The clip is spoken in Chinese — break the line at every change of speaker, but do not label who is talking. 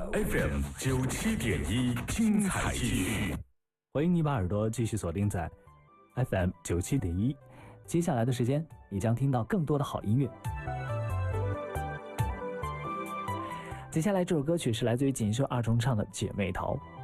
FM 97.1，精彩继续。
欢迎你把耳朵继续锁定在 FM 97.1，接下来的时间你将听到更多的好音乐。接下来这首歌曲是来自于锦绣二重唱的《姐妹淘》。